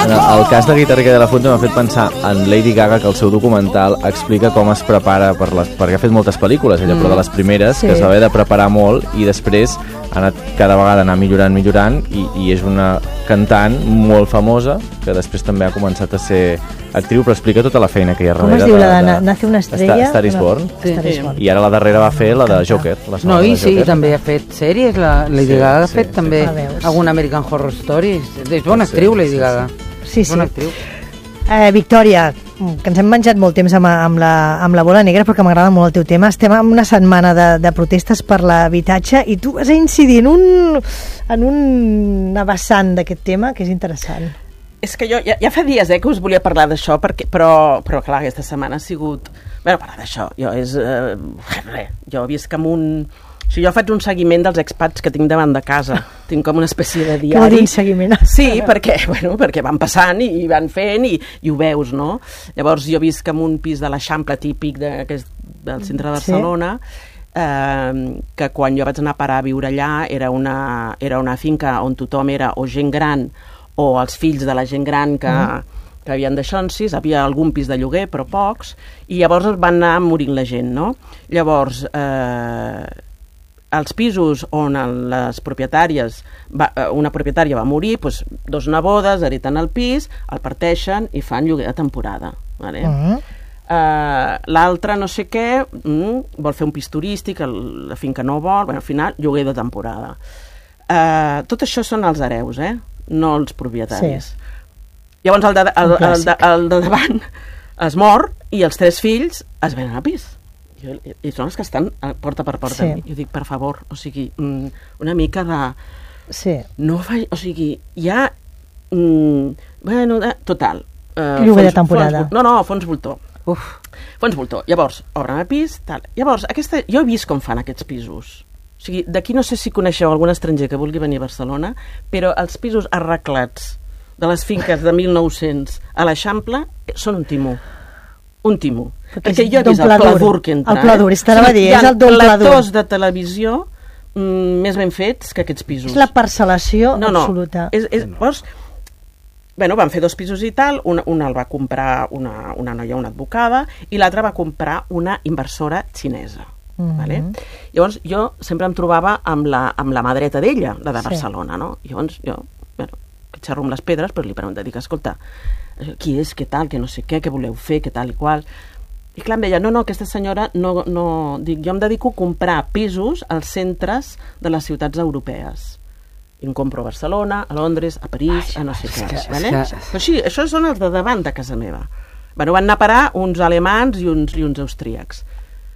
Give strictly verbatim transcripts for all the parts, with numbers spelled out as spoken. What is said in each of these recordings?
El cas de Guitarrica de la Fuente m'ha fet pensar en Lady Gaga, que el seu documental explica com es prepara per les, perquè ha fet moltes pel·lícules ella, mm. però de les primeres, sí. que es va haver de preparar molt i després ha anat cada vegada anar millorant, millorant i, i és una cantant molt famosa que després també ha començat a ser actriu, però explica tota la feina que hi ha darrere. Com es diu la de, de Nace una estrella? Star is Born. Sí, sí. I ara la darrera va fer la de Joker. La no, i sí, Joker. també ha fet sèries, la Lady sí, Gaga ha fet sí, també sí. algun American Horror Story. És bona sí, actriu, Lady sí, Gaga. Sí, sí. Bona actriu. Eh, Victòria, que ens hem menjat molt temps amb, amb, la, amb la bola negra, però que m'agrada molt el teu tema. Estem en una setmana de, de protestes per l'habitatge i tu vas a incidir en un, en un vessant d'aquest tema que és interessant. És que jo ja, ja fa dies eh, que us volia parlar d'això, perquè, però, però clar, aquesta setmana ha sigut... Bé, parlar d'això, jo és... Eh, res, jo visc amb un... O sigui, jo faig un seguiment dels expats que tinc davant de casa. Tinc com una espècie de diari. Què vol dir seguiment? Sí, perquè, bueno, perquè van passant i, i van fent i, i ho veus, no? Llavors jo visc en un pis de l'Eixample típic de, que és del centre de Barcelona, sí. eh, que quan jo vaig anar a parar a viure allà era una, era una finca on tothom era o gent gran o els fills de la gent gran que... Mm. que havien de xonsis, havia algun pis de lloguer, però pocs, i llavors es van anar morint la gent, no? Llavors, eh, els pisos on les propietàries, va, una propietària va morir, doncs dos nebodes hereten el pis, el parteixen i fan lloguer de temporada, vale? Uh-huh. Uh, l'altre no sé què, mm, vol fer un pis turístic, el, la finca no vol, bueno, al final, lloguer de temporada. Uh, tot això són els hereus, eh? No els propietaris. Sí. Llavors el de, el, el, de, el de davant es mor i els tres fills es venen a pis. I, i són els que estan porta per porta. Sí. Jo dic, per favor, o sigui, una mica de... Sí. No fa... O sigui, hi ha... Mm, bueno, de, total. Uh, lloguer de temporada. Fons, no, no, fons voltor. Uf. Fons voltor. Llavors, obren a pis, tal. Llavors, aquesta, jo he vist com fan aquests pisos. O sigui, d'aquí no sé si coneixeu algun estranger que vulgui venir a Barcelona, però els pisos arreglats de les finques de mil nou-cents a l'Eixample són un timó. Un timó. Perquè, Perquè jo he vist el pladur que entra. El pladur, és t'anava a dir, és el doble pladur. Hi ha platós de televisió mm, més ben fets que aquests pisos. És la parcel·lació no, no, absoluta. És, és, llavors, bueno, van fer dos pisos i tal, una, una el va comprar una, una noia, una advocada, i l'altra va comprar una inversora xinesa. Mm-hmm. Vale? Llavors jo sempre em trobava amb la, amb la mà dreta d'ella, la de sí. Barcelona, no? Llavors jo, bueno, xerro amb les pedres, però li pregunto, dic, escolta, qui és, què tal, què no sé què, què voleu fer, què tal i qual. I clar, em deia, no, no, aquesta senyora, no, no, dic, jo em dedico a comprar pisos als centres de les ciutats europees. I em compro a Barcelona, a Londres, a París, Ai, a no sé què. Que, vale? que... Però sí, això són els de davant de casa meva. Bueno, van anar a parar uns alemans i uns, i uns austríacs.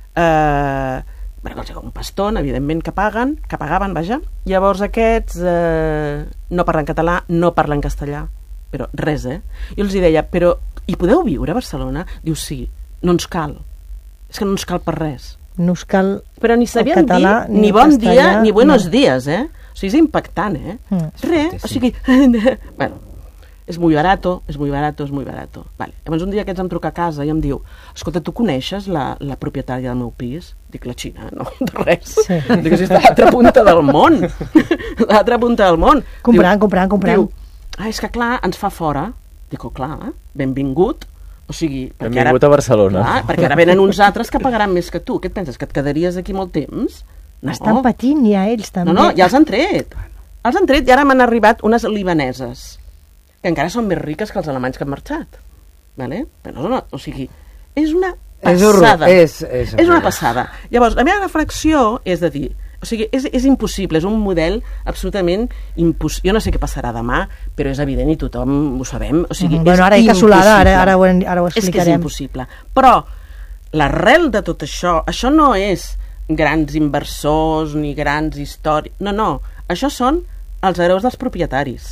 Eh... Uh, bueno, un paston, evidentment, que paguen, que pagaven, vaja. Llavors aquests eh, no parlen català, no parlen castellà, però res, eh? Jo els deia, però hi podeu viure a Barcelona? Diu, sí, no ens cal. És que no ens cal per res. No us cal però ni sabien català, dir ni, ni bon castellà, dia, ni buenos no. días, eh? O sigui, és impactant, eh? Mm. Res, o sigui... bueno, és muy barato, és muy barato, és muy barato. Vale. Llavors un dia aquests em truca a casa i em diu, escolta, tu coneixes la, la propietària del meu pis? Dic, la Xina, no, de res. Sí. Dic, si està a l'altra punta del món. A l'altra punta del món. Comprant, diu, comprant, comprant. Diu, ah, és que clar, ens fa fora. Dic, oh, clar, benvingut. O sigui, perquè benvingut ara, a Barcelona. Clar, perquè ara venen uns altres que pagaran més que tu. Què et penses, que et quedaries aquí molt temps? No. Estan patint ja ells també. No, no, ja els han tret. Els han tret i ara m'han arribat unes libaneses que encara són més riques que els alemanys que han marxat. Vale? Però no, o sigui, és una passada. És, és, és una passada. Llavors, la meva reflexió és de dir, o sigui, és, és impossible, és un model absolutament impossible. Jo no sé què passarà demà, però és evident i tothom ho sabem. O sigui, mm, bueno, ara hi ha casolada, ara, ara, ho, ara ho explicarem. És que és impossible. Però l'arrel de tot això, això no és grans inversors ni grans històries. No, no. Això són els hereus dels propietaris.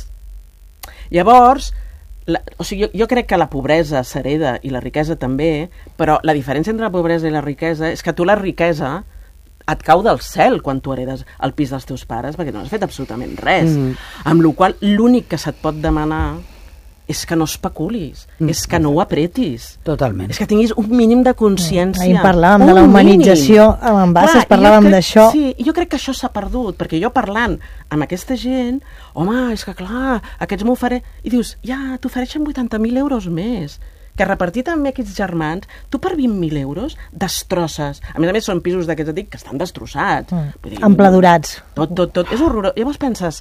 Llavors, la, o sigui, jo, jo crec que la pobresa s'hereda i la riquesa també, però la diferència entre la pobresa i la riquesa és que tu la riquesa et cau del cel quan tu heredes el pis dels teus pares, perquè no has fet absolutament res. Mm. Amb la qual cosa, l'únic que se't pot demanar és que no especulis, mm. és que no ho apretis. Totalment. És que tinguis un mínim de consciència. Ahir parlàvem de la humanització, amb Bassas parlàvem d'això. Sí, jo crec que això s'ha perdut, perquè jo parlant amb aquesta gent, home, és que clar, aquests m'oferé... I dius, ja, t'ofereixen vuitanta mil euros més, que repartir també aquests germans, tu per vint mil euros destrosses. A més a més són pisos d'aquests, dic, que estan destrossats. Mm. Vull dir, empladurats. Tot, tot, tot. És horrorós. Llavors penses,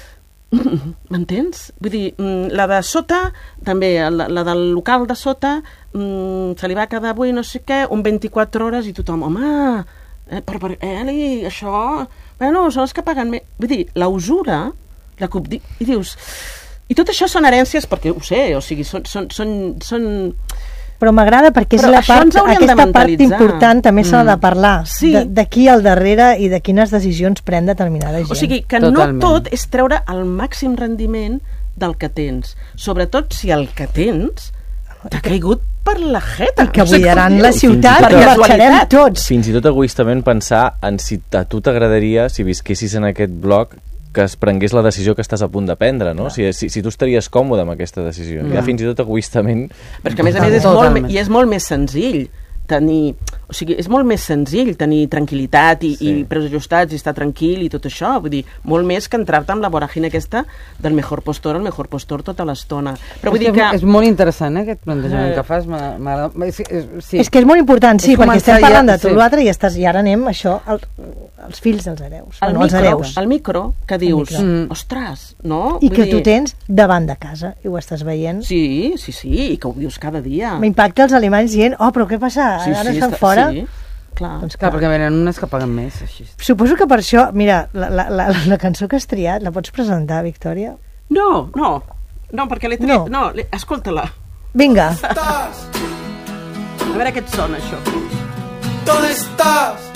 m'entens? Vull dir, la de sota, també, la, la del local de sota, se li va quedar avui no sé què, un vint-i-quatre hores i tothom, home, eh, per, per, Eli, això... Bueno, són els que paguen més. Vull dir, la usura, la que di... i dius... I tot això són herències, perquè ho sé, o sigui, són... són, són, són... Però m'agrada perquè és la part, aquesta part important també s'ha de parlar, sí. de, de qui al darrere i de quines decisions pren determinada gent. O sigui, que Totalment. No tot és treure el màxim rendiment del que tens, sobretot si el que tens t'ha caigut per la jeta. I que buidaran la ciutat, que marxarem tots. Fins i tot egoistament pensar en si a tu t'agradaria, si visquessis en aquest bloc, que es prengués la decisió que estàs a punt de prendre, no? Si, si, si tu estaries còmode amb aquesta decisió. Mm. Ja fins i tot egoistament... Però que a més a més és molt, i és molt més senzill tenir... O sigui, és molt més senzill tenir tranquil·litat i, sí. i preus ajustats i estar tranquil i tot això. Vull dir, molt més que entrar-te amb la voràgine aquesta del mejor postor al mejor postor tota l'estona. Però vull és dir que... És molt interessant, eh, aquest plantejament eh... que fas. És, és, sí. és que és molt important, sí, és perquè estem parlant ja, de tot sí. l'altre i, estàs, i ara anem, això, el, els fills dels hereus. El, bueno, micro, els hereus. el micro, que dius, micro. Mm. ostres, no? I vull que dir... tu tens davant de casa, i ho estàs veient. Sí, sí, sí, i que ho vius cada dia. M'impacta els alemanys dient, oh, però què passa? Sí, ara sí, estan està, fora. Sí. Clar. Doncs clar, perquè venen unes que paguen més. Així. Suposo que per això, mira, la, la, la, la cançó que has triat, la pots presentar, Victòria? No, no, no, perquè l'he triat... No, no escolta-la. Vinga. A veure què et sona, això. ¿Dónde estás?